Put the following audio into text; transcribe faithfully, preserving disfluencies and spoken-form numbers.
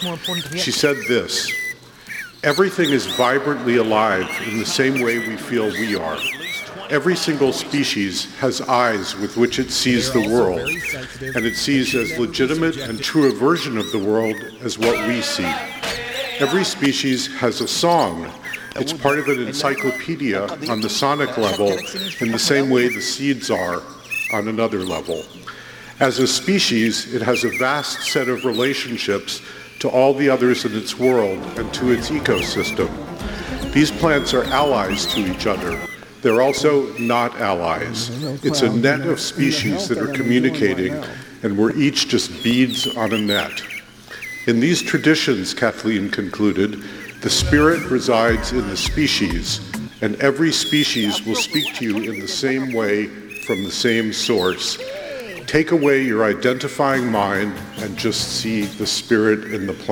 She said this: "Everything is vibrantly alive in the same way we feel we are. Every single species has eyes with which it sees the world, and it sees as legitimate and true a version of the world as what we see. Every species has a song. It's part of an encyclopedia on the sonic level in the same way the seeds are on another level. As a species, it has a vast set of relationships to all the others in its world and to its ecosystem. These plants are allies to each other. They're also not allies. It's a net of species that are communicating, and we're each just beads on a net." In these traditions, Kathleen concluded, the spirit resides in the species, and every species will speak to you in the same way from the same source. Take away your identifying mind and just see the spirit in the plant.